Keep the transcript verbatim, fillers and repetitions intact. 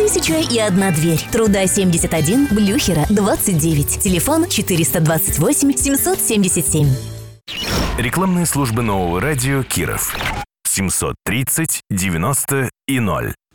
Тысяча и одна дверь. Труда семьдесят один, Блюхера двадцать девять. Телефон четыреста двадцать восемь семьсот семьдесят семь. Рекламные службы нового радио Киров. семьсот тридцать девяносто и ноль.